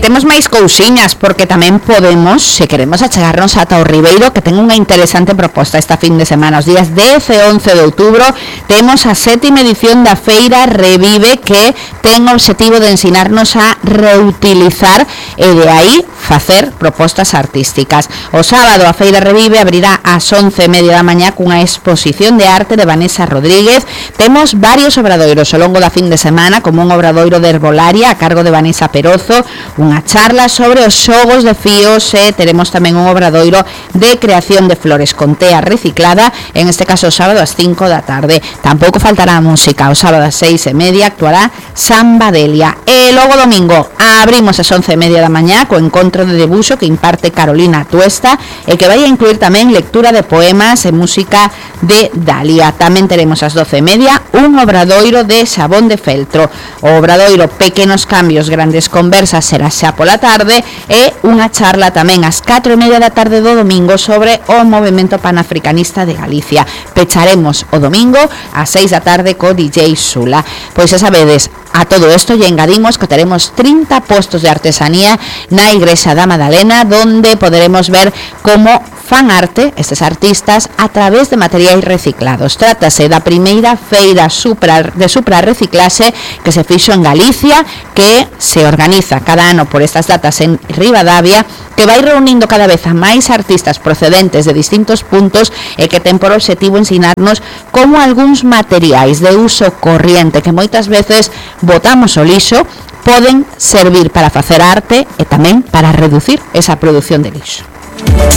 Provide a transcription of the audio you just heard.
temos máis cousiñas, porque tamén podemos, se queremos achegarnos ata o Ribeiro, que ten unha interesante proposta esta fin de semana. Os días 10 e 11 de outubro temos a 7ª edición da Feira Revive, que ten o obxectivo de ensinarnos a reutilizar e de aí facer propostas artísticas. O sábado a Feira Revive abrirá ás 11:30 da mañá cunha exposición de arte de Vanessa Rodríguez. Temos varios obradoiros ao longo da fin de semana, como un obradoiro de herbolaria a cargo de Vanessa Perozo, unha charla sobre os xogos de fíos e teremos tamén un obradoiro de creación de flores con tea reciclada, en este caso o sábado ás 5 da tarde. Tampouco faltará a música, o sábado ás 6:30 actuará Samba Delia. E logo domingo abrimos ás 11:30 da mañá co encontro de debuxo que imparte Carolina Tuesta e que vai a incluir tamén lectura de poemas e música de Dalia. Tamén teremos ás 12:30 un obradoiro de xabón de feltro. O obradoiro Pequenos Cambios, Grandes Conversas será xa pola tarde e unha charla tamén ás 4:30 da tarde do domingo sobre o movemento panafricanista de Galicia. Pecharemos o domingo ás 6 da tarde co DJ Sula. Pois xa sabedes, a todo isto lle engadimos que teremos 30 postos de artesanía na Igrexa da Madalena, donde poderemos ver como fan arte estes artistas a través de materiais reciclados. Trátase da primeira feira de suprarreciclaxe que se fixo en Galicia, que se organiza cada ano por estas datas en Ribadavia, que vai reunindo cada vez a máis artistas procedentes de distintos puntos e que ten por obxectivo ensinarnos como algúns materiais de uso corriente que moitas veces botamos o lixo poden servir para facer arte e tamén para reducir esa produción de lixo.